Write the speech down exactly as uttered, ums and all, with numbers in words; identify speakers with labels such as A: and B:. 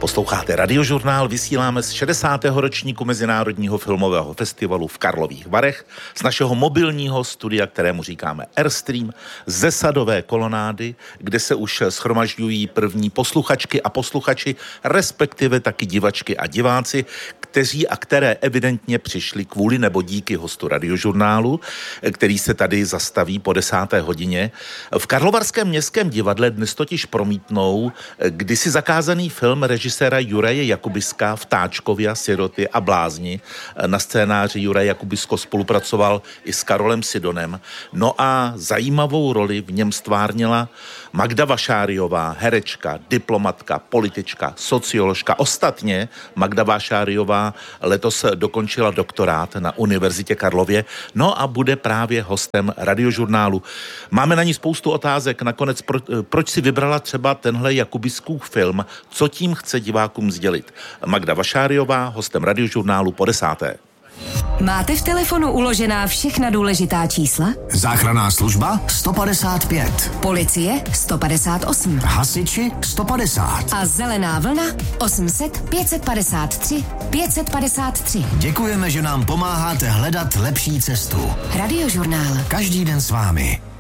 A: Posloucháte Radiožurnál, vysíláme z šedesátého ročníku Mezinárodního filmového festivalu v Karlových Varech z našeho mobilního studia, kterému říkáme Airstream, ze Sadové kolonády, kde se už shromažďují první posluchačky a posluchači, respektive taky divačky a diváci, kteří a které evidentně přišli kvůli nebo díky hostu Radiožurnálu, který se tady zastaví po desáté hodině. V Karlovarském městském divadle dnes totiž promítnou kdysi zakázaný film režiséra Juraje Jakubiska Vtáčkovia, Siroty a blázni. Na scénáři Juraj Jakubisko spolupracoval i s Karolem Sidonem. No a zajímavou roli v něm stvárnila Magda Vašáriová, herečka, diplomatka, politička, socioložka. Ostatně Magda Vašáriová letos dokončila doktorát na Univerzitě Karlově, no a bude právě hostem Radiožurnálu. Máme na ní spoustu otázek. Nakonec pro, proč si vybrala třeba tenhle Jakubiskův film? Co tím chce divákům sdělit? Magda Vašáriová, hostem Radiožurnálu po desáté.
B: Máte v telefonu uložená všechna důležitá čísla?
C: Záchranná služba sto padesát pět.
B: Policie sto padesát osm.
C: Hasiči sto padesát.
B: A zelená vlna osm set pět padesát tři pět set padesát tři.
C: Děkujeme, že nám pomáháte hledat lepší cestu.
B: Radiožurnál.
C: Každý den s vámi.